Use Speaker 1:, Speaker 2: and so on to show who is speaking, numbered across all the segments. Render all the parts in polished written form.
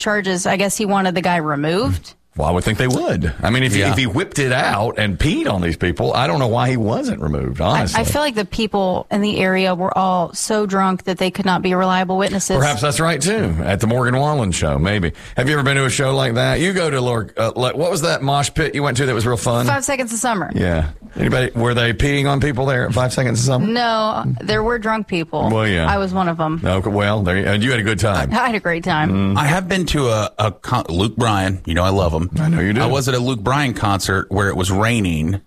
Speaker 1: charges. I guess he wanted the guy removed.
Speaker 2: Well, I would think they would. I mean, if he whipped it out and peed on these people, I don't know why he wasn't removed, honestly.
Speaker 1: I feel like the people in the area were all so drunk that they could not be reliable witnesses.
Speaker 2: Perhaps that's right, too, at the Morgan Wallen show, maybe. Have you ever been to a show like that? You go to, what was that mosh pit you went to that was real fun?
Speaker 1: 5 Seconds of Summer.
Speaker 2: Yeah. Anybody, were they peeing on people there at 5 Seconds of Summer?
Speaker 1: No, there were drunk people.
Speaker 2: Well, yeah.
Speaker 1: I was one of them.
Speaker 2: Okay, well, and you had a good time.
Speaker 1: I had a great time.
Speaker 3: I have been to a Luke Bryan. You know I love him.
Speaker 2: I know you do.
Speaker 3: I was at a Luke Bryan concert where it was raining,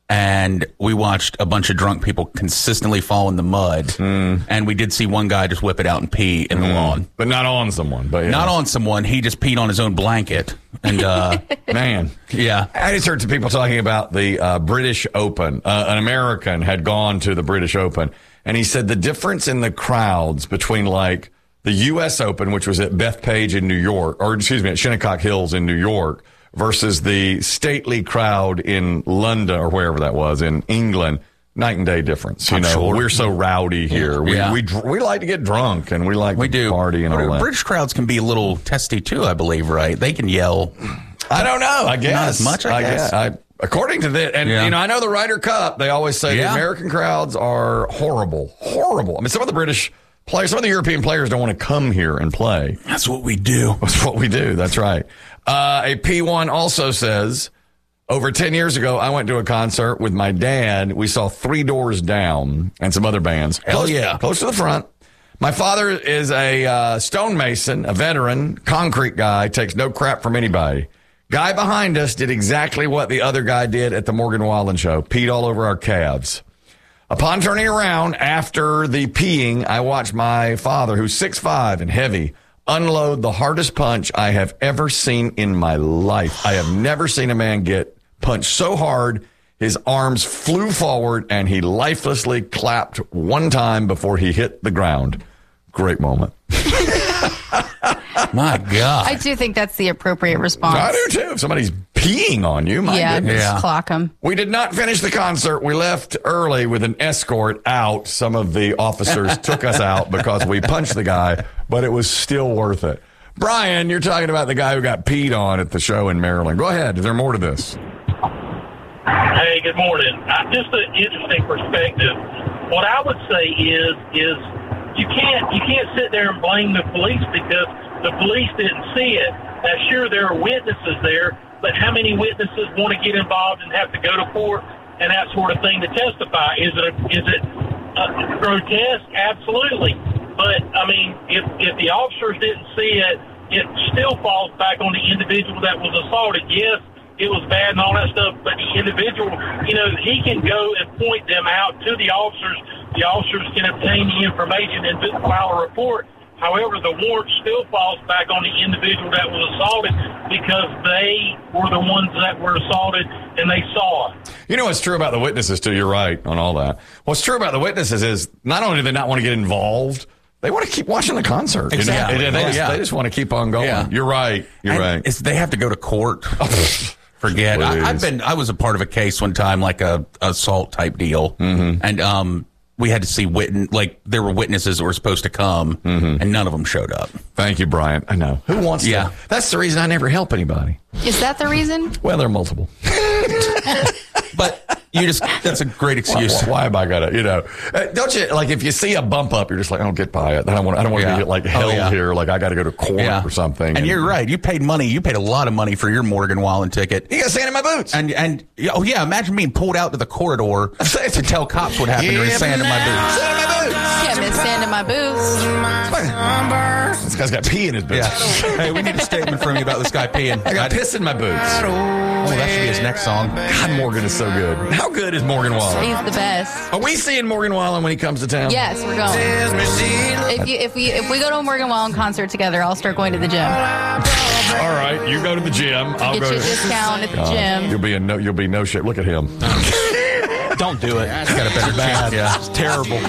Speaker 3: and we watched a bunch of drunk people consistently fall in the mud. And we did see one guy just whip it out and pee in the lawn.
Speaker 2: But not on someone. But
Speaker 3: Not on someone. He just peed on his own blanket. And
Speaker 2: man.
Speaker 3: Yeah.
Speaker 2: I just heard some people talking about the British Open. An American had gone to the British Open, and he said the difference in the crowds between, like, the U.S. Open, which was at Bethpage in New York, or excuse me, at Shinnecock Hills in New York, versus the stately crowd in London or wherever that was in England, night and day difference. You know,
Speaker 3: sure.
Speaker 2: we're so rowdy here.
Speaker 3: Yeah.
Speaker 2: We like to get drunk and we like to party and all that.
Speaker 3: British crowds can be a little testy too, I believe, right? They can yell.
Speaker 2: I don't know. I guess
Speaker 3: not as much. I guess.
Speaker 2: According to this, and you know, I know the Ryder Cup. They always say the American crowds are horrible. I mean, some of the British players, some of the European players don't want to come here and play.
Speaker 3: That's what we do.
Speaker 2: That's what we do. That's right. A P1 also says, over 10 years ago, I went to a concert with my dad. We saw Three Doors Down and some other bands. Close to the front. My father is a stonemason, a veteran, concrete guy, takes no crap from anybody. Guy behind us did exactly what the other guy did at the Morgan Wallen show, peed all over our calves. Upon turning around after the peeing, I watched my father, who's 6'5" and heavy, unload the hardest punch I have ever seen in my life. I have never seen a man get punched so hard. His arms flew forward and he lifelessly clapped one time before he hit the ground. Great moment.
Speaker 3: My God.
Speaker 1: I do think that's the appropriate response.
Speaker 2: I do too. If somebody's peeing on you, my goodness.
Speaker 1: Just clock them.
Speaker 2: We did not finish the concert. We left early with an escort out. Some of the officers took us out because we punched the guy, but it was still worth it. Brian, you're talking about the guy who got peed on at the show in Maryland. Go ahead. Is there more to this?
Speaker 4: Hey, good morning. Just an interesting perspective. What I would say is you can't sit there and blame the police because the police didn't see it. Now, sure, there are witnesses there, but how many witnesses want to get involved and have to go to court and that sort of thing to testify? Is it grotesque? Absolutely. But, I mean, if the officers didn't see it, it still falls back on the individual that was assaulted. Yes, it was bad and all that stuff, but the individual, you know, he can go and point them out to the officers. The officers can obtain the information and file a report. However, the warrant still falls back on the individual that was assaulted because they were the ones that were assaulted and they saw it.
Speaker 2: You know what's true about the witnesses, too? You're right on all that. What's true about the witnesses is not only do they not want to get involved, they want to keep watching the concert.
Speaker 3: Exactly.
Speaker 2: You know? They just want to keep on going. Yeah. You're right. You're right.
Speaker 3: They have to go to court. Forget. I was a part of a case one time, like a assault type deal, and we had to see there were witnesses that were supposed to come, and none of them showed up.
Speaker 2: Thank you, Brian. I know. Who wants to? That's the reason I never help anybody.
Speaker 1: Is that the reason?
Speaker 2: Well, there are multiple.
Speaker 3: But that's a great excuse.
Speaker 2: Why have I got to, don't you, like, if you see a bump up, you're just like, I don't get by it. I don't want to be, like, held here, like I got to go to court or something.
Speaker 3: And you're right. You paid money. You paid a lot of money for your Morgan Wallen ticket.
Speaker 2: You got sand in my boots.
Speaker 3: And imagine being pulled out to the corridor to tell cops what happened during sand in my boots.
Speaker 2: Sand in my boots.
Speaker 1: Can't miss sand in my boots.
Speaker 2: This guy's got pee in his boots.
Speaker 3: Yeah. Hey, we need a statement from you about this guy peeing.
Speaker 2: I got piss in my boots.
Speaker 3: Oh, that should be his next song.
Speaker 2: God, Morgan is so good. How good is Morgan Wallen?
Speaker 1: He's the best.
Speaker 2: Are we seeing Morgan Wallen when he comes to town?
Speaker 1: Yes, we're going. If we go to a Morgan Wallen concert together, I'll start going to the gym.
Speaker 2: All right, you go to the gym. I'll
Speaker 1: get
Speaker 2: go
Speaker 1: you a
Speaker 2: to
Speaker 1: discount at the gym.
Speaker 2: You'll be no shape. Look at him.
Speaker 5: Don't do it.
Speaker 3: That's got a better
Speaker 5: bad.
Speaker 3: Yeah.
Speaker 5: It's terrible.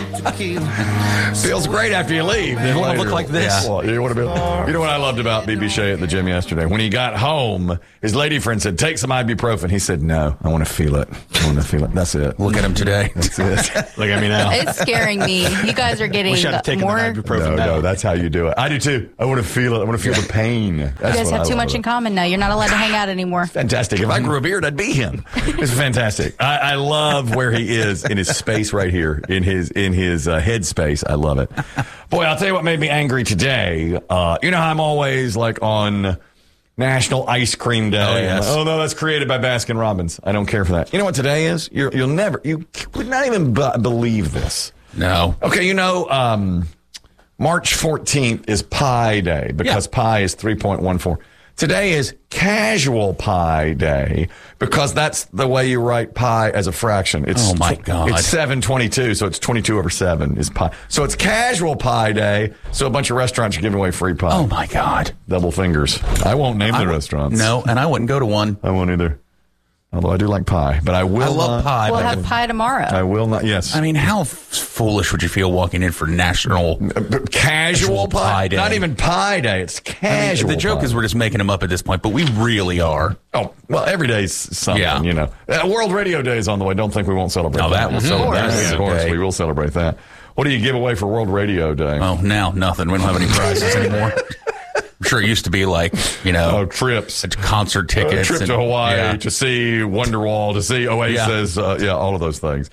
Speaker 2: Feels great after you leave.
Speaker 5: You want to look like this.
Speaker 2: Well, you want to be. You know what I loved about BB Shea at the gym yesterday? When he got home, his lady friend said, "Take some ibuprofen." He said, "No, I want to feel it. I want to feel it." That's it.
Speaker 3: Look at him today.
Speaker 2: That's it.
Speaker 5: Look at me now.
Speaker 1: It's scaring me. You guys are getting
Speaker 5: Wish I'd have taken
Speaker 1: more.
Speaker 5: the ibuprofen.
Speaker 2: No, that's how you do it. I do too. I want to feel it. I want to feel the pain.
Speaker 1: You guys have too much in common now. You're not allowed to hang out anymore.
Speaker 2: Fantastic. If I grew a beard, I'd be him. It's fantastic. I love where he is in his space right here, in his head space. I love it. Boy, I'll tell you what made me angry today. You know how I'm always like on National Ice Cream Day.
Speaker 3: Oh, yes.
Speaker 2: Oh no, that's created by Baskin Robbins. I don't care for that. You know what today is? You would not even believe this.
Speaker 3: No.
Speaker 2: Okay, you know, March 14th is Pi Day because pi is 3.14. Today is Casual Pi Day because that's the way you write pi as a fraction. It's,
Speaker 3: oh, my God.
Speaker 2: It's 722, so it's 22 over 7 is pi. So it's Casual Pi Day, so a bunch of restaurants are giving away free pie.
Speaker 3: Oh, my God.
Speaker 2: Double fingers. I won't name the restaurants.
Speaker 3: No, and I wouldn't go to one.
Speaker 2: I won't either. Although I do like pie, but I will
Speaker 3: I love
Speaker 2: not.
Speaker 3: pie.
Speaker 1: We'll
Speaker 3: but
Speaker 1: have pie tomorrow.
Speaker 2: I will not. Yes.
Speaker 3: I mean, how foolish would you feel walking in for National
Speaker 2: Casual Pie
Speaker 3: Day?
Speaker 2: Not even Pie Day. It's casual.
Speaker 3: The joke
Speaker 2: pie.
Speaker 3: is we're just making them up at this point, but we really are.
Speaker 2: Oh, well, every day's something,
Speaker 3: Yeah.
Speaker 2: you know. World Radio Day is on the way. Don't think we won't celebrate
Speaker 3: No, that we'll celebrate.
Speaker 2: Of course,
Speaker 3: Okay.
Speaker 2: we will celebrate that. What do you give away for World Radio Day?
Speaker 3: Oh, now nothing. We don't have any prizes anymore. I'm sure it used to be like, you know,
Speaker 2: trips.
Speaker 3: concert tickets.
Speaker 2: A trip to Hawaii to see Wonderwall, to see Oasis, all of those things.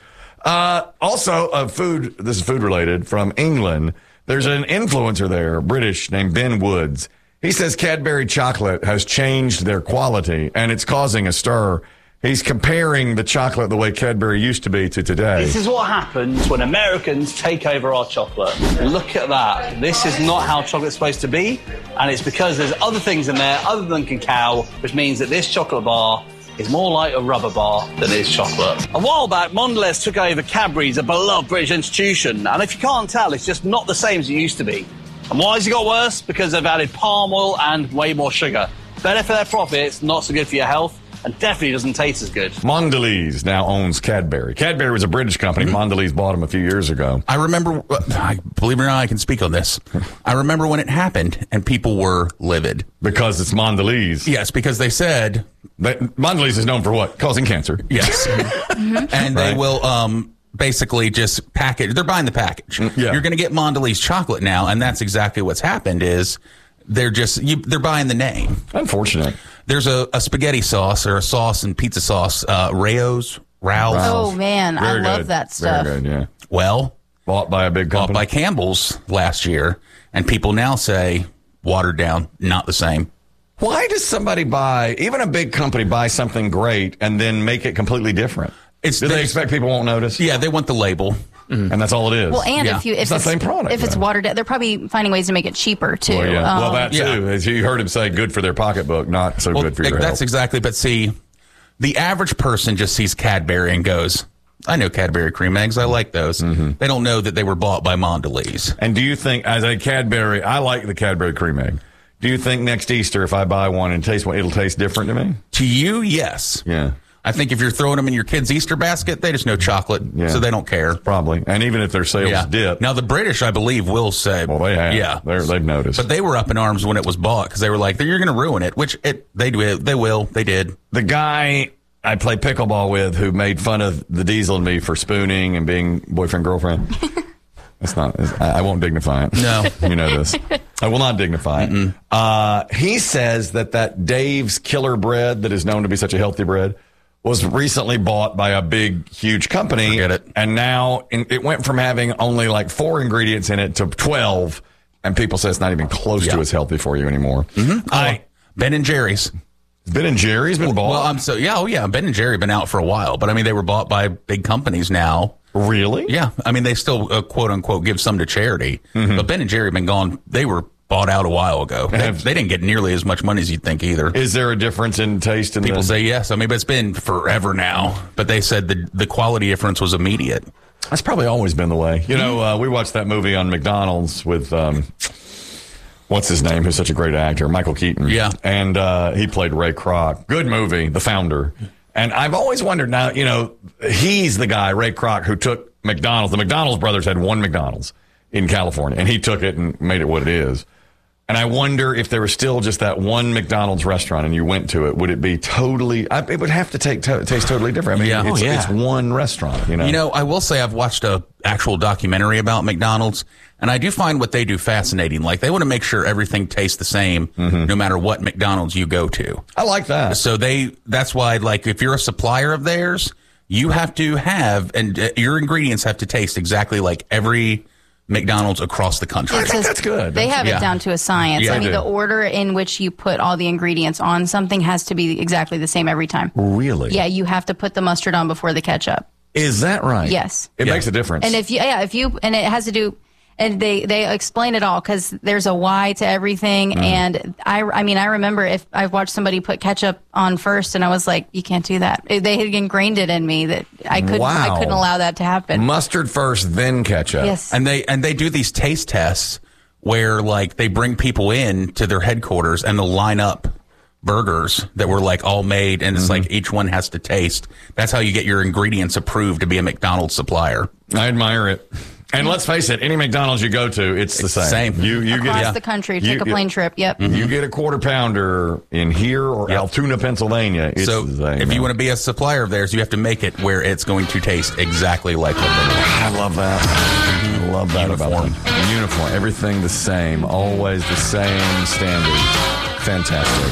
Speaker 2: Also, food. This is food related from England. There's an influencer there, British, named Ben Woods. He says Cadbury chocolate has changed their quality, and it's causing a stir. He's comparing the chocolate the way Cadbury used to be to today.
Speaker 6: This is what happens when Americans take over our chocolate. Look at that. This is not how chocolate's supposed to be, and it's because there's other things in there other than cacao, which means that this chocolate bar is more like a rubber bar than it is chocolate. A while back, Mondelez took over Cadbury's, a beloved British institution, and if you can't tell, it's just not the same as it used to be. And why has it got worse? Because they've added palm oil and way more sugar. Better for their profits, not so good for your health, and definitely doesn't taste as good.
Speaker 2: Mondelez now owns Cadbury. Cadbury was a British company. Mondelez bought them a few years ago.
Speaker 3: I remember, believe it or not, I can speak on this. I remember when it happened and people were livid.
Speaker 2: Because it's Mondelez.
Speaker 3: Yes, because they said...
Speaker 2: Mondelez is known for what? Causing cancer.
Speaker 3: Yes. And they will basically just package. They're buying the package.
Speaker 2: Yeah.
Speaker 3: You're going to get Mondelez chocolate now, and that's exactly what's happened is they're buying the name.
Speaker 2: Unfortunate.
Speaker 3: There's a spaghetti sauce or a sauce and pizza sauce, Ralph's.
Speaker 1: Oh, man.
Speaker 2: Very
Speaker 1: I love
Speaker 2: good.
Speaker 1: that stuff.
Speaker 2: Very good, yeah.
Speaker 3: Well,
Speaker 2: bought by a big
Speaker 3: bought
Speaker 2: company.
Speaker 3: by Campbell's last year, and people now say watered down, not the same.
Speaker 2: Why does somebody buy, even a big company, buy something great and then make it completely different? Do they expect people won't notice?
Speaker 3: Yeah, they want the label.
Speaker 2: And that's all it is.
Speaker 1: Well, and
Speaker 3: Yeah.
Speaker 1: if
Speaker 2: It's the same product,
Speaker 1: if it's
Speaker 2: though.
Speaker 1: watered down, they're probably finding ways to make it cheaper too.
Speaker 2: Well, yeah. Well, that too.
Speaker 3: Yeah.
Speaker 2: As you heard him say, good for their pocketbook, not so good for your
Speaker 3: that's
Speaker 2: health.
Speaker 3: exactly. But see, the average person just sees Cadbury and goes, I know Cadbury cream eggs. I like those. They don't know that they were bought by Mondelez.
Speaker 2: And do you think, as a Cadbury, I like the Cadbury cream egg. Do you think next Easter, if I buy one and taste one, it'll taste different to me?
Speaker 3: To you, yes.
Speaker 2: Yeah.
Speaker 3: I think if you're throwing them in your kid's Easter basket, they just know chocolate, so they don't care.
Speaker 2: Probably. And even if their sales dip.
Speaker 3: Now, the British, I believe, will say,
Speaker 2: Well, they have.
Speaker 3: Yeah.
Speaker 2: They've noticed.
Speaker 3: But they were up in arms when it was bought because they were like, you're going to ruin it, which they will. They did.
Speaker 2: The guy I played pickleball with who made fun of the Diesel and me for spooning and being boyfriend-girlfriend. That's not. I won't dignify it.
Speaker 3: No.
Speaker 2: You know this. I will not dignify it. He says that Dave's Killer Bread that is known to be such a healthy bread was recently bought by a big, huge company.
Speaker 3: Forget it.
Speaker 2: And now it went from having only like 4 ingredients in it to 12. And people say it's not even close to as healthy for you anymore.
Speaker 3: Ben and Jerry's.
Speaker 2: Ben & Jerry's been bought?
Speaker 3: Well, Ben and Jerry been out for a while, but I mean, they were bought by big companies now.
Speaker 2: Really?
Speaker 3: Yeah. I mean, they still, quote unquote, give some to charity, but Ben and Jerry have been gone. They were bought out a while ago. They didn't get nearly as much money as you'd think either.
Speaker 2: Is there a difference in taste?
Speaker 3: People say yes. I mean, but it's been forever now, but they said the quality difference was immediate.
Speaker 2: That's probably always been the way. You know, we watched that movie on McDonald's with, what's his name, who's such a great actor, Michael Keaton.
Speaker 3: Yeah.
Speaker 2: And he played Ray Kroc. Good movie, The Founder. And I've always wondered now, he's the guy, Ray Kroc, who took McDonald's. The McDonald's brothers had one McDonald's in California, and he took it and made it what it is. And I wonder if there was still just that one McDonald's restaurant and you went to it, would it be totally, it would have to taste totally different. I mean, it's one restaurant,
Speaker 3: I will say I've watched a actual documentary about McDonald's, and I do find what they do fascinating. Like, they want to make sure everything tastes the same no matter what McDonald's you go to.
Speaker 2: I like that.
Speaker 3: So that's why, like, if you're a supplier of theirs, you have to have, and your ingredients have to taste exactly like every McDonald's across the country.
Speaker 2: I think that's good.
Speaker 1: They have it down to a science.
Speaker 2: Yeah,
Speaker 1: I mean, the order in which you put all the ingredients on something has to be exactly the same every time.
Speaker 2: Really?
Speaker 1: Yeah, you have to put the mustard on before the ketchup.
Speaker 2: Is that right?
Speaker 1: Yes.
Speaker 2: It makes a difference.
Speaker 1: And and it has to do, and they explain it all because there's a why to everything. And I remember if I've watched somebody put ketchup on first, and I was like, you can't do that. They had ingrained it in me that I couldn't allow that to happen.
Speaker 2: Mustard first, then ketchup.
Speaker 1: Yes.
Speaker 3: And they do these taste tests where, like, they bring people in to their headquarters and they'll line up burgers that were, like, all made, and it's like each one has to taste. That's how you get your ingredients approved to be a McDonald's supplier.
Speaker 2: I admire it. And let's face it, any McDonald's you go to, it's the same. You
Speaker 1: Across
Speaker 2: get
Speaker 1: the country, take a plane trip. Yep.
Speaker 2: You get a quarter pounder in here or Altoona, Pennsylvania. It's
Speaker 3: so
Speaker 2: the same.
Speaker 3: If you want to be a supplier of theirs, you have to make it where it's going to taste exactly like what they make.
Speaker 2: I love that. I love that about them. Uniform. Everything the same. Always the same standard. Fantastic.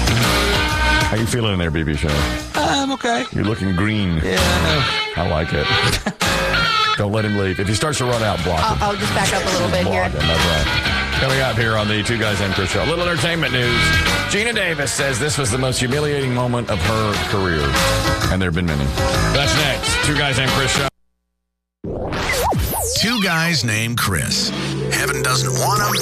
Speaker 2: How you feeling in there, BB Show?
Speaker 3: I'm okay.
Speaker 2: You're looking green.
Speaker 3: Yeah, I know.
Speaker 2: I like it. Don't let him leave. If he starts to run out, block him.
Speaker 1: I'll just back up a little bit here.
Speaker 2: Block him, that's right. Coming up here on the Two Guys Named Chris Show. Little entertainment news. Gina Davis says this was the most humiliating moment of her career. And there have been many. That's next. Two Guys Named Chris Show.
Speaker 5: Two Guys Named Chris. Heaven doesn't want them,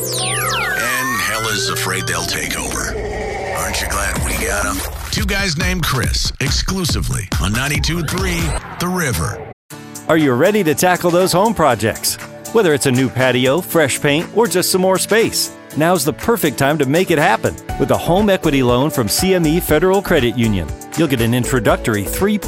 Speaker 5: and hell is afraid they'll take over. Aren't you glad we got them? Two Guys Named Chris, exclusively on 92.3 The River.
Speaker 7: Are you ready to tackle those home projects? Whether it's a new patio, fresh paint, or just some more space, now's the perfect time to make it happen with a home equity loan from CME Federal Credit Union. You'll get an introductory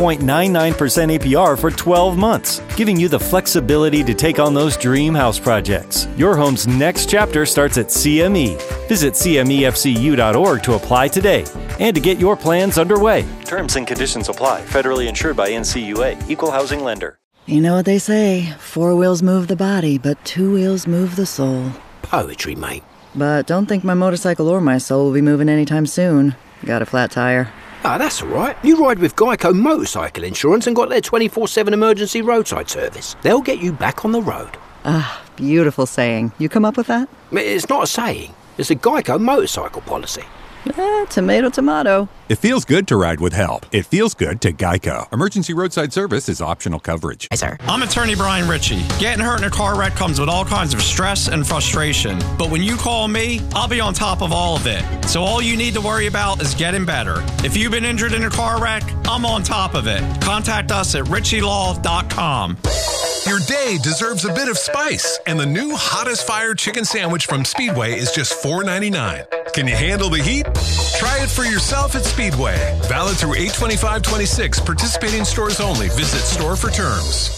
Speaker 7: 3.99% APR for 12 months, giving you the flexibility to take on those dream house projects. Your home's next chapter starts at CME. Visit CMEFCU.org to apply today and to get your plans underway. Terms and conditions apply. Federally insured by NCUA. Equal housing lender.
Speaker 8: You know what they say, 4 wheels move the body, but 2 wheels move the soul.
Speaker 9: Poetry, mate.
Speaker 8: But don't think my motorcycle or my soul will be moving anytime soon. Got a flat tire.
Speaker 9: Ah, that's all right. You ride with Geico Motorcycle Insurance and got their 24/7 emergency roadside service. They'll get you back on the road.
Speaker 8: Ah, beautiful saying. You come up with that?
Speaker 9: It's not a saying. It's a Geico motorcycle policy.
Speaker 8: Tomato, tomato.
Speaker 10: It feels good to ride with help. It feels good to Geico. Emergency roadside service is optional coverage.
Speaker 11: Hi, sir. I'm attorney Brian Ritchie. Getting hurt in a car wreck comes with all kinds of stress and frustration. But when you call me, I'll be on top of all of it. So all you need to worry about is getting better. If you've been injured in a car wreck, I'm on top of it. Contact us at ritchielaw.com.
Speaker 12: Your day deserves a bit of spice, and the new Hottest Fire Chicken Sandwich from Speedway is just $4.99. Can you handle the heat? Try it for yourself at Speedway. Valid through 8/25/26. Participating stores only. Visit store for terms.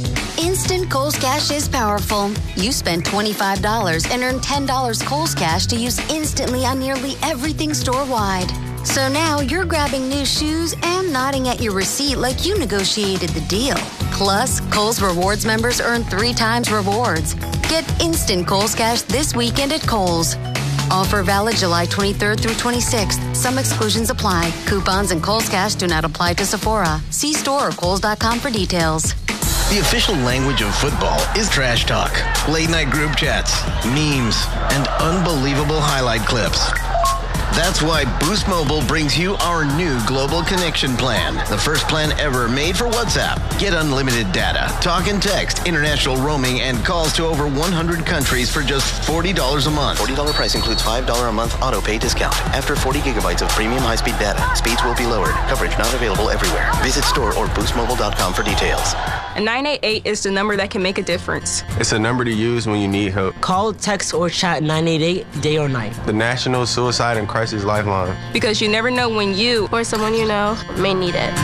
Speaker 13: Instant Kohl's Cash is powerful. You spend $25 and earn $10 Kohl's Cash to use instantly on nearly everything store-wide. So now you're grabbing new shoes and nodding at your receipt like you negotiated the deal. Plus, Kohl's Rewards members earn 3 times rewards. Get instant Kohl's Cash this weekend at Kohl's. Offer valid July 23rd through 26th. Some exclusions apply. Coupons and Kohl's Cash do not apply to Sephora. See store or Kohls.com for details.
Speaker 14: The official language of football is trash talk, late-night group chats, memes, and unbelievable highlight clips. That's why Boost Mobile brings you our new Global Connection Plan, the first plan ever made for WhatsApp. Get unlimited data, talk and text, international roaming, and calls to over 100 countries for just $40 a month.
Speaker 15: $40 price includes $5 a month auto-pay discount. After 40 gigabytes of premium high-speed data, speeds will be lowered. Coverage not available everywhere. Visit store or boostmobile.com for details.
Speaker 16: A 988 is the number that can make a difference.
Speaker 17: It's a number to use when you need help.
Speaker 18: Call, text, or chat 988 day or night.
Speaker 17: The National Suicide and Crisis Lifeline.
Speaker 16: Because you never know when you or someone you know may need it.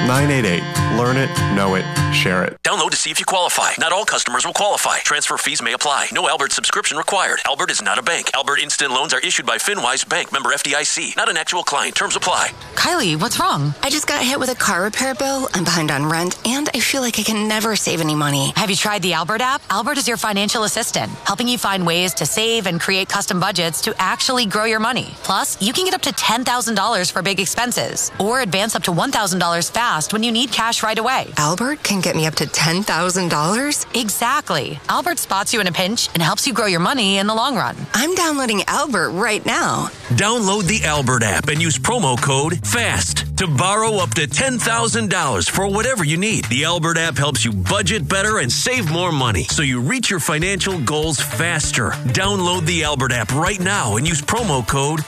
Speaker 19: 988. Learn it, know it, share it.
Speaker 20: Download to see if you qualify. Not all customers will qualify. Transfer fees may apply. No Albert subscription required. Albert is not a bank. Albert Instant Loans are issued by FinWise Bank, member FDIC. Not an actual client. Terms apply.
Speaker 21: Kylie, what's wrong?
Speaker 22: I just got hit with a car repair bill. I'm behind on rent, and I feel like I can never save any money.
Speaker 21: Have you tried the Albert app? Albert is your financial assistant, helping you find ways to save and create custom budgets to actually grow your money. Plus, you can get up to $10,000 for big expenses, or advance up to $1,000 fast when you need cash right away.
Speaker 22: Albert can get me up to $10,000?
Speaker 21: Exactly. Albert spots you in a pinch and helps you grow your money in the long run.
Speaker 22: I'm downloading Albert right now.
Speaker 20: Download the Albert app and use promo code FAST to borrow up to $10,000 for whatever you need. The Albert app helps you budget better and save more money so you reach your financial goals faster. Download the Albert app right now and use promo code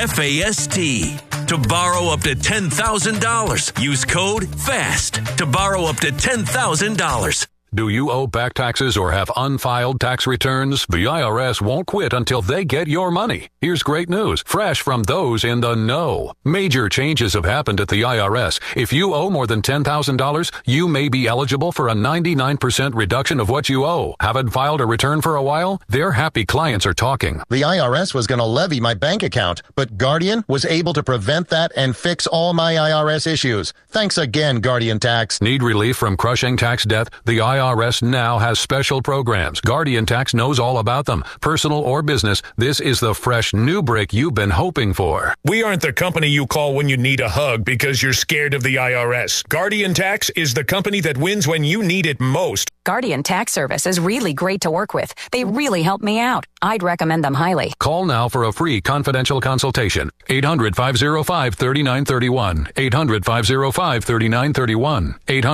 Speaker 20: FAST to borrow up to $10,000. Use code FAST to borrow up to $10,000.
Speaker 23: Do you owe back taxes or have unfiled tax returns? The IRS won't quit until they get your money. Here's great news, fresh from those in the know. Major changes have happened at the IRS. If you owe more than $10,000, you may be eligible for a 99% reduction of what you owe. Haven't filed a return for a while? Their happy clients are talking.
Speaker 24: The IRS was going to levy my bank account, but Guardian was able to prevent that and fix all my IRS issues. Thanks again, Guardian Tax.
Speaker 23: Need relief from crushing tax debt? The IRS now has special programs. Guardian Tax knows all about them. Personal or business, this is the fresh new brick you've been hoping for.
Speaker 25: We aren't the company you call when you need a hug because you're scared of the IRS. Guardian Tax is the company that wins when you need it most.
Speaker 26: Guardian Tax Service is really great to work with. They really helped me out. I'd recommend them highly.
Speaker 23: Call now for a free confidential consultation. 800-505-3931. 800-505-3931.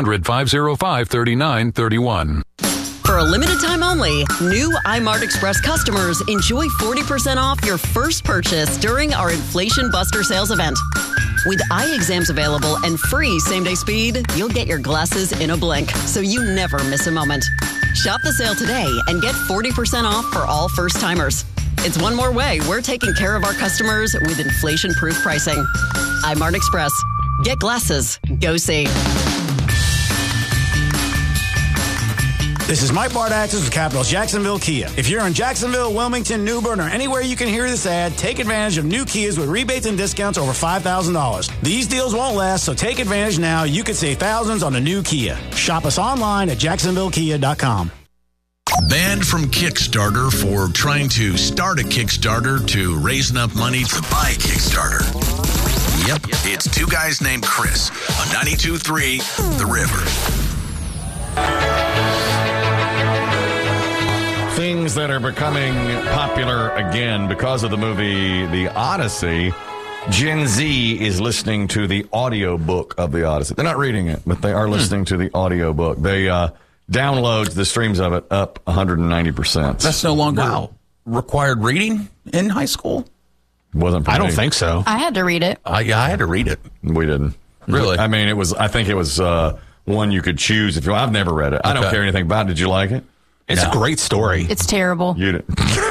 Speaker 23: 800-505-3931.
Speaker 27: For a limited time only, new iMart Express customers enjoy 40% off your first purchase during our Inflation Buster sales event. With eye exams available and free same-day speed, you'll get your glasses in a blink, so you never miss a moment. Shop the sale today and get 40% off for all first-timers. It's one more way we're taking care of our customers with inflation-proof pricing. iMart Express. Get glasses. Go see.
Speaker 28: This is Mike Bardaxis with Capital's Jacksonville Kia. If you're in Jacksonville, Wilmington, New Bern, or anywhere you can hear this ad, take advantage of new Kias with rebates and discounts over $5,000. These deals won't last, so take advantage now. You could save thousands on a new Kia. Shop us online at jacksonvillekia.com.
Speaker 5: Banned from Kickstarter for trying to start a Kickstarter to raise enough money to buy Kickstarter. Yep, it's two guys named Chris on 92.3 The River.
Speaker 2: Things that are becoming popular again because of the movie The Odyssey. Gen Z is listening to the audiobook of The Odyssey. They're not reading it, but they are listening to the audiobook. They download the streams of it up 190%.
Speaker 3: That's no longer required reading in high school?
Speaker 2: Wasn't for
Speaker 3: I
Speaker 2: me.
Speaker 3: don't think so.
Speaker 1: I had to read it.
Speaker 3: Yeah, I had to read it.
Speaker 2: We didn't.
Speaker 3: Really?
Speaker 2: I mean, I think it was one you could choose. I've never read it. I don't care anything about it. Did you like it?
Speaker 3: It's a great story.
Speaker 1: It's terrible.
Speaker 2: You didn't.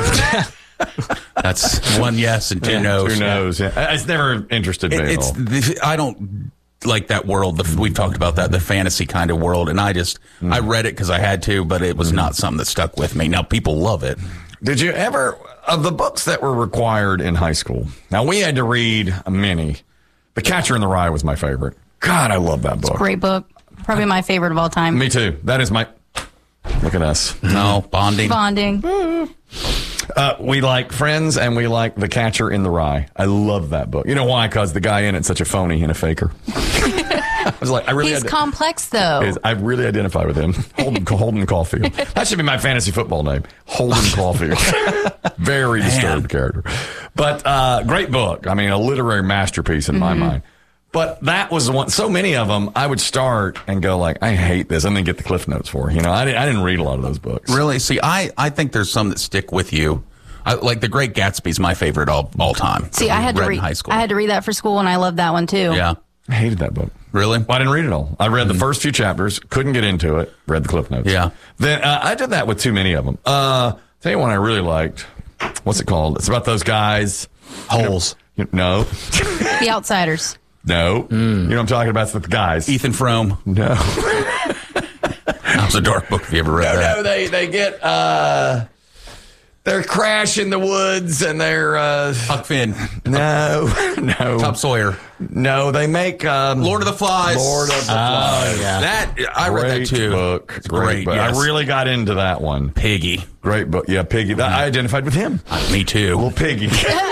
Speaker 3: That's one yes and two no's.
Speaker 2: Two no's. Yeah. It's never interested me at all.
Speaker 3: I don't like that world. We've talked about that, the fantasy kind of world. And I read it because I had to, but it was not something that stuck with me. Now, people love it.
Speaker 2: Did you ever, of the books that were required in high school, now we had to read many. The Catcher in the Rye was my favorite. God, I love that book.
Speaker 1: It's a great book. Probably my favorite of all time.
Speaker 2: Me too. That is my... Look at us.
Speaker 3: No, bonding.
Speaker 1: Bonding.
Speaker 2: We like Friends and we like The Catcher in the Rye. I love that book. You know why? Because the guy in it's such a phony and a faker. I was like,
Speaker 1: He's complex, though.
Speaker 2: I really identify with him. Holden Caulfield. That should be my fantasy football name. Holden Caulfield. Very disturbed character. But great book. I mean, a literary masterpiece in my mind. But that was the one. So many of them, I would start and go like, I hate this, and then get the Cliff Notes for. You know, I didn't read a lot of those books.
Speaker 3: Really? See, I think there's some that stick with you. Like The Great Gatsby's my favorite all time.
Speaker 1: See, I had to read.
Speaker 3: In high school.
Speaker 1: I had to read that for school, and I loved that one too.
Speaker 3: Yeah,
Speaker 2: I hated that book.
Speaker 3: Really?
Speaker 2: Well, I didn't read it all. I read the first few chapters, couldn't get into it. Read the Cliff Notes.
Speaker 3: Yeah.
Speaker 2: Then I did that with too many of them. Tell you one I really liked. What's it called? It's about those guys.
Speaker 3: Holes.
Speaker 2: No.
Speaker 1: The Outsiders.
Speaker 2: No. You know what I'm talking about? It's the guys.
Speaker 3: Ethan Frome.
Speaker 2: No.
Speaker 3: That was a dark book if you ever read that.
Speaker 2: No, they get, they're crashing the woods and they're,
Speaker 3: Huck Finn.
Speaker 2: No.
Speaker 3: Tom Sawyer.
Speaker 2: No, they make,
Speaker 3: Lord of the Flies.
Speaker 2: Lord of the Flies.
Speaker 3: Yeah. I read that too.
Speaker 2: Book. Great book.
Speaker 3: Yes.
Speaker 2: I really got into that one.
Speaker 3: Piggy.
Speaker 2: Great book. Yeah, Piggy. I identified with him.
Speaker 3: Me too.
Speaker 2: Little Piggy.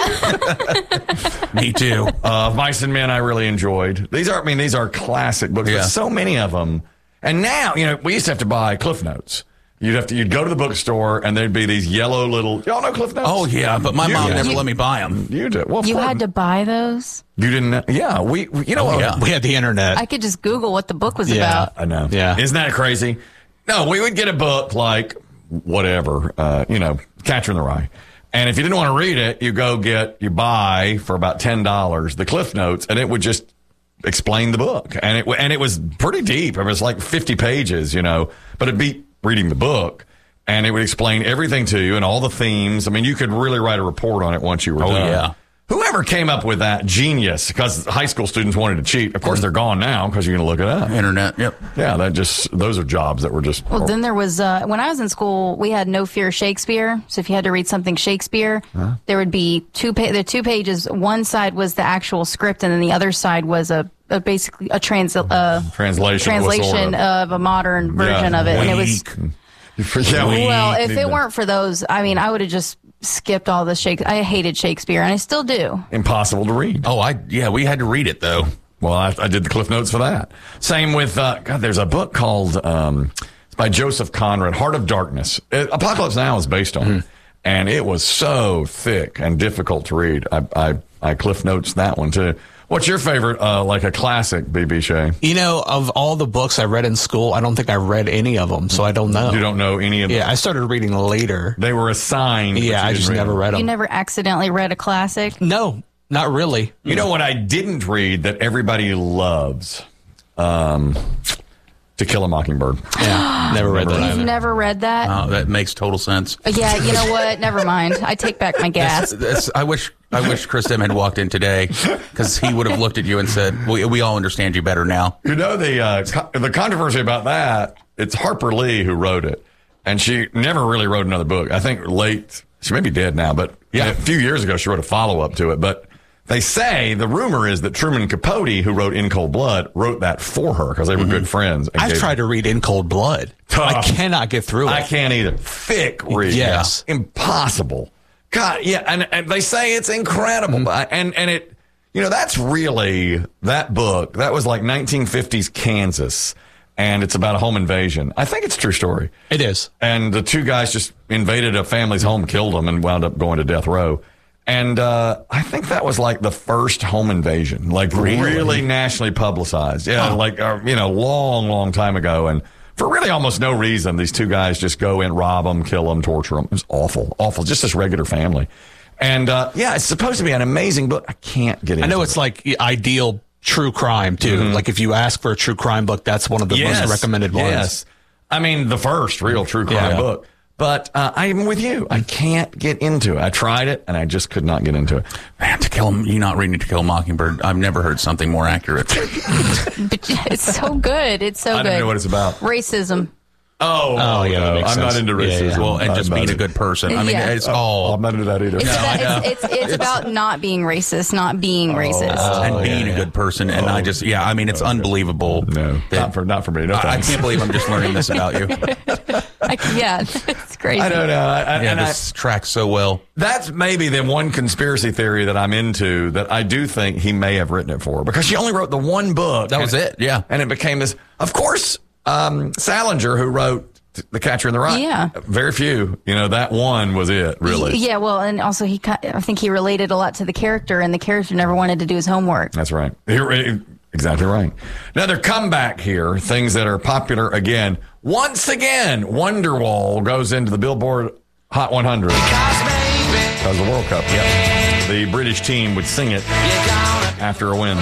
Speaker 3: Me too.
Speaker 2: Mice and Men I really enjoyed. These are classic books.
Speaker 3: Yeah.
Speaker 2: But so many of them. And now, we used to have to buy Cliff Notes. You'd go to the bookstore and there'd be these yellow little, y'all know Cliff Notes?
Speaker 3: Oh yeah, but my mom never let me buy them.
Speaker 2: You did. Well,
Speaker 1: you had to buy those?
Speaker 2: You didn't? Yeah. We
Speaker 4: had the internet.
Speaker 1: I could just Google what the book was about.
Speaker 2: I know.
Speaker 4: Yeah.
Speaker 2: Isn't that crazy? No, we would get a book like whatever, Catcher in the Rye. And if you didn't want to read it, you buy for about $10 the Cliff Notes, and it would just explain the book. And it was pretty deep. It was like 50 pages, but it beat reading the book, and it would explain everything to you and all the themes. I mean, you could really write a report on it once you were done.
Speaker 3: Yeah.
Speaker 2: Whoever came up with that, genius, because high school students wanted to cheat. Of course, they're gone now because you're going to look it up.
Speaker 3: Internet, yep.
Speaker 2: Yeah, those are jobs that were just...
Speaker 1: Well, then there was, when I was in school, we had No Fear Shakespeare. So if you had to read something Shakespeare, there would be two pages. One side was the actual script, and then the other side was basically a translation of a modern version of it. And it was... Well, if it weren't for those, I would have just skipped all the Shakespeare. I hated Shakespeare, and I still do.
Speaker 2: Impossible to read.
Speaker 3: Oh, we had to read it, though.
Speaker 2: Well, I did the Cliff Notes for that. Same with, there's a book called, it's by Joseph Conrad, Heart of Darkness. Apocalypse Now is based on it. And it was so thick and difficult to read. I Cliff Notes that one, too. What's your favorite, like a classic, B.B. Shea?
Speaker 4: Of all the books I read in school, I don't think I read any of them, so I don't know.
Speaker 2: You don't know any of them?
Speaker 4: Yeah, I started reading later.
Speaker 2: They were assigned.
Speaker 4: Yeah, I just never read them.
Speaker 1: You never accidentally read a classic?
Speaker 4: No, not really.
Speaker 2: You know what I didn't read that everybody loves? To Kill a Mockingbird.
Speaker 4: Yeah, never read that either.
Speaker 1: You've never read that?
Speaker 3: Oh, that makes total sense.
Speaker 1: Yeah, you know what? Never mind. I take back my gas.
Speaker 3: I wish Chris M had walked in today, because he would have looked at you and said, we all understand you better now.
Speaker 2: The controversy about that, it's Harper Lee who wrote it. And she never really wrote another book. I think she may be dead now, but a few years ago she wrote a follow-up to it. But they say, the rumor is that Truman Capote, who wrote In Cold Blood, wrote that for her because they were good friends.
Speaker 4: I've tried to read In Cold Blood.
Speaker 2: Tough.
Speaker 4: I cannot get through it.
Speaker 2: I can't either. Thick read.
Speaker 4: Yes.
Speaker 2: Impossible. God, yeah. And they say it's incredible. And it, that's really that book. That was like 1950s Kansas. And it's about a home invasion. I think it's a true story.
Speaker 4: It is.
Speaker 2: And the two guys just invaded a family's home, killed them, and wound up going to death row. And I think that was like the first home invasion, like really nationally publicized. Yeah, long, long time ago. And for really almost no reason, these two guys just go in, rob them, kill them, torture them. It was awful, awful. Just this regular family. And it's supposed to be an amazing book. I can't get into it.
Speaker 4: I know it's like ideal true crime, too. Like if you ask for a true crime book, that's one of the most recommended ones. Yes.
Speaker 2: I mean, the first real true crime book. But I'm with you. I can't get into it. I tried it, and I just could not get into it.
Speaker 3: Man, you're not reading To Kill a Mockingbird. I've never heard something more accurate.
Speaker 1: But it's so good. It's so good.
Speaker 2: I don't know what it's about.
Speaker 1: Racism.
Speaker 2: Oh yeah, I'm not into racism.
Speaker 3: Yeah. Well, and just being a good person. I mean, it's all.
Speaker 2: I'm not into that either.
Speaker 1: It's about not being racist, not being racist,
Speaker 3: and being a good person. And it's unbelievable.
Speaker 2: No, not for me. No,
Speaker 3: I can't believe I'm just learning this about you.
Speaker 1: It's crazy.
Speaker 2: I don't know.
Speaker 3: This tracks so well.
Speaker 2: That's maybe the one conspiracy theory that I'm into that I do think he may have written it for, because she only wrote the one book.
Speaker 3: That was it. Yeah,
Speaker 2: and it became this. Of course. Salinger, who wrote The Catcher in the Rye. Yeah. Very few. That one was it, really.
Speaker 1: Yeah, well, and also I think he related a lot to the character, and the character never wanted to do his homework.
Speaker 2: That's right. Exactly right. Another comeback here, things that are popular again. Once again, Wonderwall goes into the Billboard Hot 100. Because of the World Cup. Yep. The British team would sing it after a win.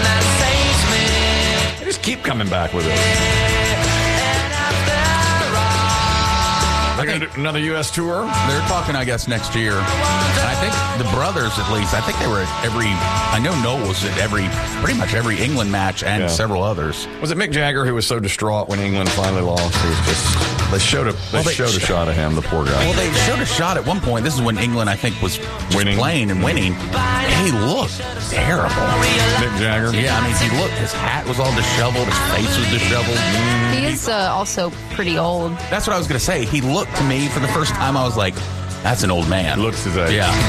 Speaker 2: They just keep coming back with it. They're going to do another U.S. tour?
Speaker 3: They're talking, I guess, next year. And I think the brothers, at least, I think they were at I know Noel was at pretty much every England match and several others.
Speaker 2: Was it Mick Jagger who was so distraught when England finally lost? He was just, they showed a shot of him, the poor guy.
Speaker 3: Well, they showed a shot at one point. This is when England, I think, was playing and winning. He looked terrible.
Speaker 2: Mick Jagger?
Speaker 3: Yeah, I mean, his hat was all disheveled, his face was disheveled.
Speaker 1: He is also pretty old.
Speaker 3: That's what I was going to say. He looked to me, for the first time, I was like, that's an old man.
Speaker 2: Looks his age.
Speaker 3: Yeah.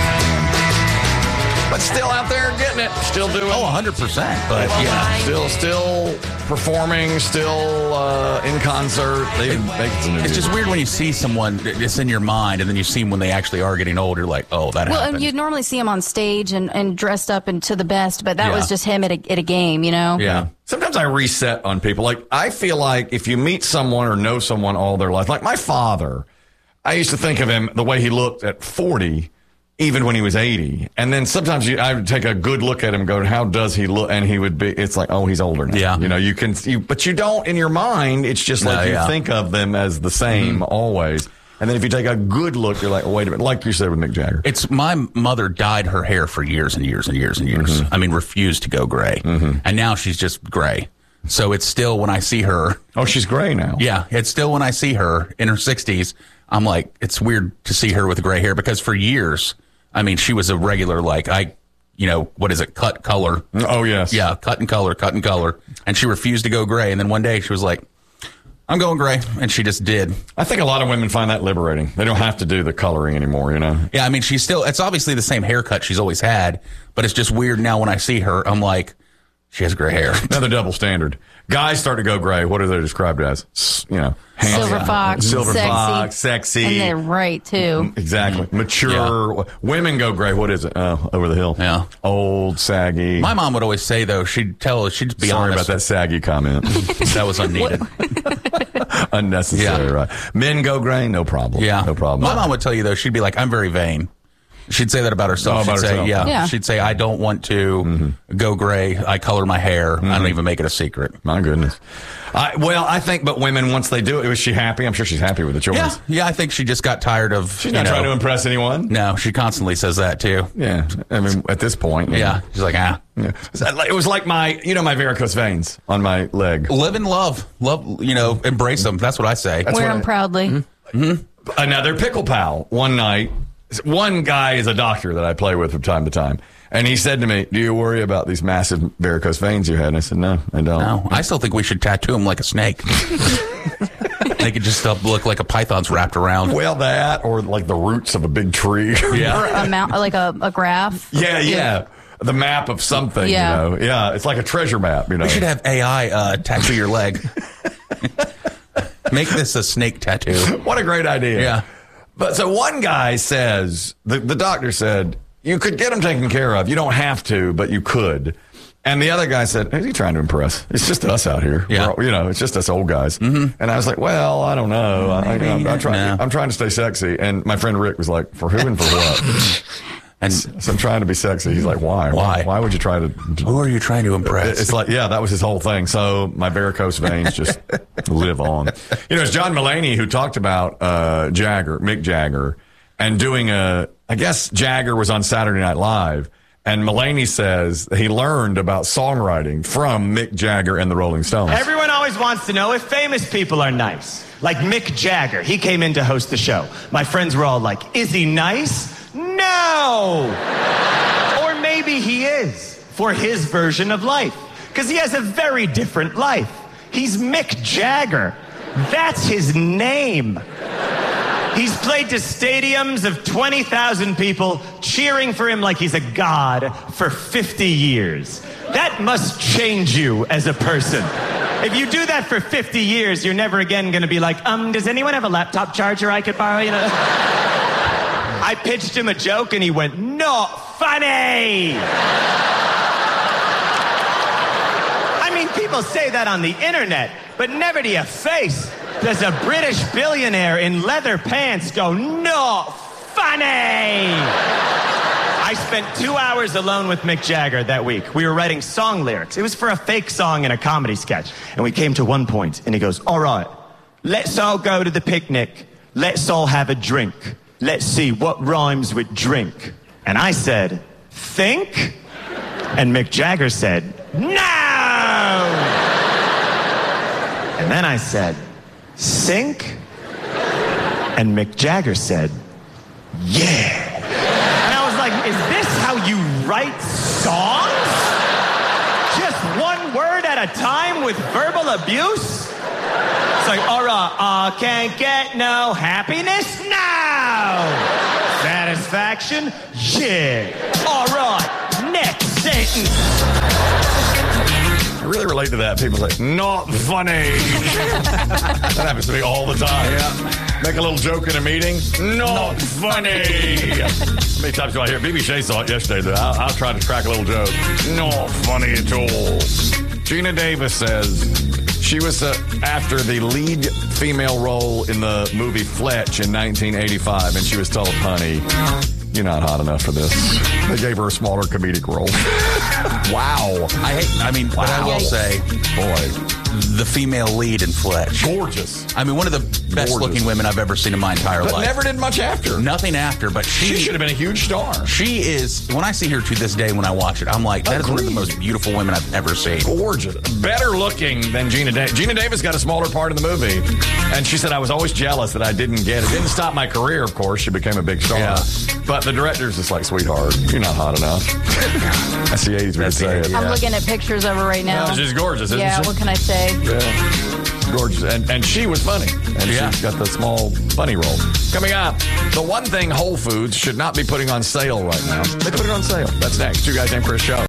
Speaker 2: But still out there getting it. Still doing it.
Speaker 3: Oh, 100%. But yeah.
Speaker 2: Still performing, still in concert.
Speaker 3: It's just weird when you see someone, it's in your mind, and then you see them when they actually are getting old. You're like, oh, that happened.
Speaker 1: Well, and you'd normally see him on stage and dressed up and to the best, but that was just him at a game, you know?
Speaker 2: Yeah. Sometimes I reset on people. Like, I feel like if you meet someone or know someone all their life, like my father, I used to think of him the way he looked at 40, even when he was 80. And then sometimes I would take a good look at him and go, how does he look? And he would be, it's like, oh, he's older now.
Speaker 3: Yeah.
Speaker 2: You know, but you don't in your mind. It's just like you think of them as the same always. And then if you take a good look, you're like, oh, wait a minute. Like you said with Mick Jagger.
Speaker 3: It's my mother dyed her hair for years and years and years and years. I mean, refused to go gray. And now she's just gray. So it's still when I see her.
Speaker 2: Oh, she's gray now.
Speaker 3: Yeah. It's still when I see her in her 60s, I'm like, it's weird to see her with gray hair because for years, I mean, she was a regular, what is it, cut color.
Speaker 2: Oh, yes.
Speaker 3: Yeah, cut and color. And she refused to go gray. And then one day she was like, I'm going gray. And she just did.
Speaker 2: I think a lot of women find that liberating. They don't have to do the coloring anymore, you know?
Speaker 3: Yeah, I mean, it's obviously the same haircut she's always had, but it's just weird now when I see her, I'm like, she has gray hair.
Speaker 2: Another double standard. Guys start to go gray. What are they described as?
Speaker 1: Silver fox,
Speaker 2: sexy.
Speaker 1: And they're right, too.
Speaker 2: Exactly. Mature. Yeah. Women go gray. What is it? Over the hill.
Speaker 3: Yeah.
Speaker 2: Old, saggy.
Speaker 3: My mom would always say, though, she'd be
Speaker 2: Sorry
Speaker 3: honest.
Speaker 2: Sorry about that saggy comment.
Speaker 3: That was unneeded.
Speaker 2: Unnecessary, right. Men go gray, no problem.
Speaker 3: Yeah.
Speaker 2: No problem.
Speaker 3: My mom would tell you, though, she'd be like, I'm very vain. She'd say that about herself. She'd say, I don't want to go gray. I color my hair. I don't even make it a secret.
Speaker 2: My goodness. I think, but women, once they do it, was she happy? I'm sure she's happy with the choice.
Speaker 3: Yeah, I think she just got tired of...
Speaker 2: She's not trying to impress anyone?
Speaker 3: No, she constantly says that, too.
Speaker 2: Yeah. I mean, at this point.
Speaker 3: Yeah. She's like, Yeah.
Speaker 2: It was like my varicose veins on my leg.
Speaker 3: Live and love. Love, embrace them. That's what I say.
Speaker 1: Wear them proudly.
Speaker 2: Another pickle pal one night. One guy is a doctor that I play with from time to time. And he said to me, do you worry about these massive varicose veins you had? And I said, no, I don't.
Speaker 3: No, I still think we should tattoo him like a snake. They could just look like a python's wrapped around.
Speaker 2: Well, that or like the roots of a big tree.
Speaker 1: Yeah. Or like a graph.
Speaker 2: Yeah. The map of something, Yeah, it's like a treasure map,
Speaker 3: We should have AI tattoo your leg. Make this a snake tattoo.
Speaker 2: What a great idea.
Speaker 3: Yeah.
Speaker 2: But so one guy says, the doctor said, you could get him taken care of. You don't have to, but you could. And the other guy said, who's he trying to impress? It's just us out here.
Speaker 3: Yeah.
Speaker 2: It's just us old guys. And I was like, well, I don't know. I'm trying to stay sexy. And my friend Rick was like, for who and for what? And so I'm trying to be sexy. He's like, why? Why would you try to?
Speaker 3: Who are you trying to impress?
Speaker 2: It's like, that was his whole thing. So my varicose veins just live on. It's John Mulaney who talked about Mick Jagger, and doing I guess Jagger was on Saturday Night Live, and Mulaney says he learned about songwriting from Mick Jagger and the Rolling Stones.
Speaker 6: Everyone always wants to know if famous people are nice. Like Mick Jagger. He came in to host the show. My friends were all like, is he nice? No! Or maybe he is, for his version of life. Because he has a very different life. He's Mick Jagger. That's his name. He's played to stadiums of 20,000 people cheering for him like he's a god for 50 years. That must change you as a person. If you do that for 50 years, you're never again going to be like, does anyone have a laptop charger I could borrow? I pitched him a joke and he went, not funny. I mean, people say that on the internet, but never to your face does a British billionaire in leather pants go, not funny. I spent 2 hours alone with Mick Jagger that week. We were writing song lyrics. It was for a fake song in a comedy sketch. And we came to one point and he goes, all right, let's all go to the picnic. let's all have a drink. Let's see what rhymes with drink. And I said, think? And Mick Jagger said, no! And then I said, sink? And Mick Jagger said, yeah. And I was like, is this how you write songs? Just one word at a time with verbal abuse? It's like, all right, can't get no happiness? No! Satisfaction? Yeah. All right, next sentence.
Speaker 2: I really relate to that. People say, not funny. That happens to me all the time. Yeah. Make a little joke in a meeting. Not funny. How many times do I hear? BB Shea saw it yesterday. I'll try to crack a little joke. Not funny at all. Gina Davis says she was after the lead female role in the movie Fletch in 1985, and she was told, honey, you're not hot enough for this. They gave her a smaller comedic role. Wow.
Speaker 3: But I will say,
Speaker 2: boy,
Speaker 3: the female lead in Fletch.
Speaker 2: Gorgeous.
Speaker 3: I mean, one of the best looking women I've ever seen in my entire life.
Speaker 2: Never did much after.
Speaker 3: Nothing after, but
Speaker 2: she should have been a huge star.
Speaker 3: She is, when I see her to this day when I watch it, I'm like, that is one of the most beautiful women I've ever seen.
Speaker 2: Gorgeous. Better looking than Gina Davis. Gina Davis got a smaller part in the movie, and she said, I was always jealous that I didn't get it. Didn't stop my career, of course. She became a big star. Yeah. But the director's just like, sweetheart, you're not hot enough. That's the 80s way to say it.
Speaker 1: I'm looking at pictures of her right now.
Speaker 2: Well, she's gorgeous, isn't she?
Speaker 1: Yeah, what can I say?
Speaker 2: Yeah. Gorgeous. And she was funny. And she's got the small funny role. Coming up, the one thing Whole Foods should not be putting on sale right now. They put it on sale. That's next. Two Guys Named Chris show.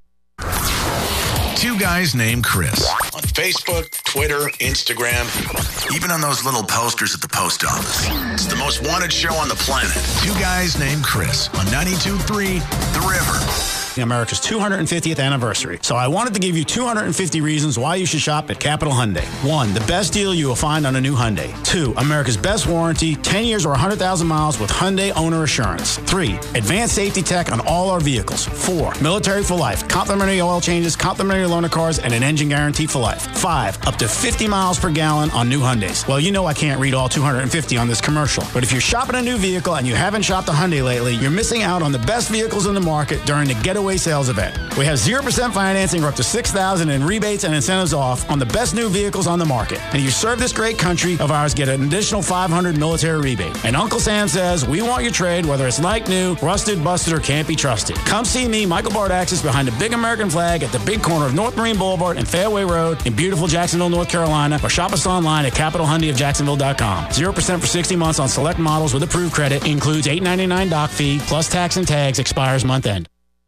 Speaker 5: Two Guys Named Chris. On Facebook, Twitter, Instagram, even on those little posters at the post office. It's the most wanted show on the planet. Two Guys Named Chris on 92.3 The River.
Speaker 28: America's 250th anniversary. So I wanted to give you 250 reasons why you should shop at Capital Hyundai. 1, the best deal you will find on a new Hyundai. 2, America's best warranty, 10 years or 100,000 miles with Hyundai Owner Assurance. 3, advanced safety tech on all our vehicles. 4, military for life, complimentary oil changes, complimentary loaner cars, and an engine guarantee for life. 5, up to 50 miles per gallon on new Hyundais. Well, you know I can't read all 250 on this commercial, but if you're shopping a new vehicle and you haven't shopped a Hyundai lately, you're missing out on the best vehicles in the market during the Getaway Sales event. We have 0% financing or up to $6,000 in rebates and incentives off on the best new vehicles on the market. And if you serve this great country of ours, get an additional $500 military rebate. And Uncle Sam says, we want your trade, whether it's like new, rusted, busted, or can't be trusted. Come see me, Michael Bardaxis, behind the big American flag at the big corner of North Marine Boulevard and Fairway Road in beautiful Jacksonville, North Carolina, or shop us online at CapitalHyundaiofJacksonville.com. 0% for 60 months on select models with approved credit. Includes $8.99 doc fee, plus tax and tags, expires month end.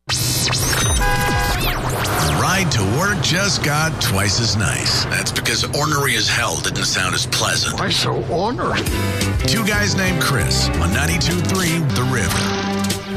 Speaker 5: The ride to work just got twice as nice. That's because ornery as hell didn't sound as pleasant.
Speaker 7: Why so ornery?
Speaker 5: Two Guys Named Chris on 92.3 The River.